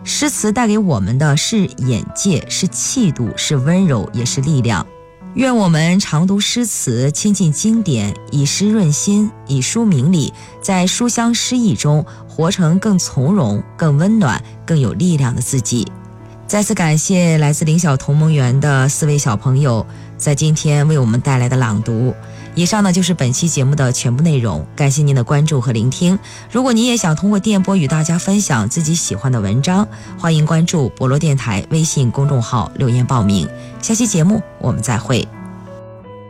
诗词带给我们的是眼界，是气度，是温柔，也是力量。愿我们常读诗词，亲近经典，以诗润心，以书明理，在书香诗意中活成更从容、更温暖、更有力量的自己。再次感谢来自凌晓同盟园的4位小朋友在今天为我们带来的朗读。以上呢就是本期节目的全部内容，感谢您的关注和聆听。如果您也想通过电波与大家分享自己喜欢的文章，欢迎关注博罗电台微信公众号留言报名。下期节目我们再会。